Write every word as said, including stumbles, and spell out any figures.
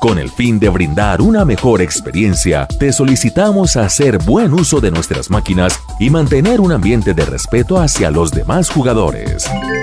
Con el fin de brindar una mejor experiencia, te solicitamos hacer buen uso de nuestras máquinas y mantener un ambiente de respeto hacia los demás jugadores.